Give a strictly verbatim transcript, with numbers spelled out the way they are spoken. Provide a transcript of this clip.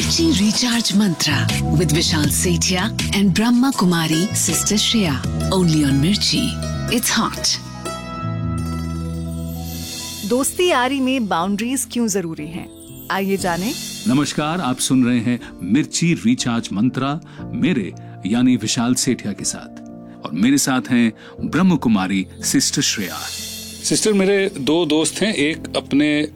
Mirchi Recharge Mantra with Vishal Sethia and Brahma Kumari Sister Shreya. Only on Mirchi. It's hot. दोस्ती यारी में boundaries क्यों जरूरी हैं? आइए जानें। नमस्कार, आप सुन रहे हैं मिर्ची रिचार्ज मंत्रा मेरे यानी विशाल सेठिया के साथ, और मेरे साथ हैं ब्रह्म कुमारी सिस्टर श्रेया। सिस्टर, मेरे दो दोस्त हैं। एक अपने